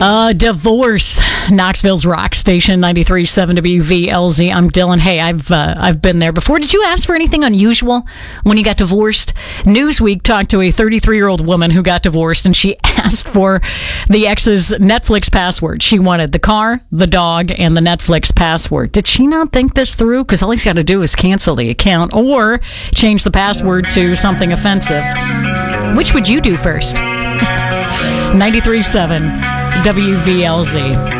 Divorce. Knoxville's rock station, 93.7 WVLZ. I'm Dylan. Hey, I've been there before. Did you ask for anything unusual when you got divorced? Newsweek talked to a 33-year-old woman who got divorced, and she asked for the ex's Netflix password. She wanted the car, the dog, and the Netflix password. Did she not think this through? Because all he's got to do is cancel the account or change the password to something offensive. Which would you do first? 93.7 WVLZ.